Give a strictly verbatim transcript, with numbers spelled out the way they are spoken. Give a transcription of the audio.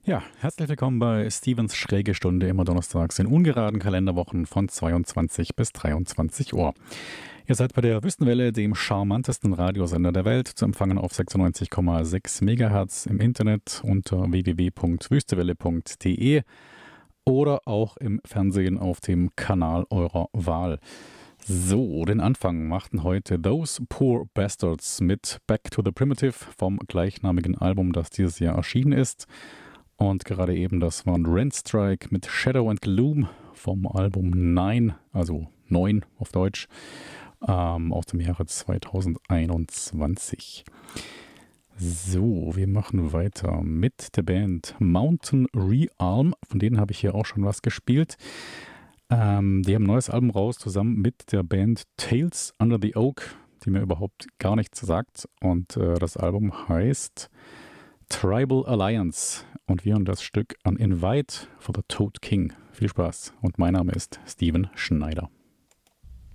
Ja, herzlich willkommen bei Stevens Schräge Stunde, immer donnerstags in ungeraden Kalenderwochen von zweiundzwanzig bis dreiundzwanzig Uhr. Ihr seid bei der Wüstenwelle, dem charmantesten Radiosender der Welt, zu empfangen auf sechsundneunzig Komma sechs Megahertz im Internet unter w w w punkt wüstewelle punkt d e oder auch im Fernsehen auf dem Kanal eurer Wahl. So, den Anfang machten heute Those Poor Bastards mit Back to the Primitive vom gleichnamigen Album, das dieses Jahr erschienen ist. Und gerade eben, das waren Rentstrike mit Shadow and Gloom vom Album Nine, also neun auf Deutsch, ähm, aus dem Jahre zweitausendeinundzwanzig. So, wir machen weiter mit der Band Mountain Realm. Von denen habe ich hier auch schon was gespielt. Ähm, die haben ein neues Album raus, zusammen mit der Band Tales Under the Oak, die mir überhaupt gar nichts sagt. Und äh, das Album heißt Tribal Alliance. Und wir hören das Stück an Invite for the Toad King. Viel Spaß. Und mein Name ist Steven Schneider.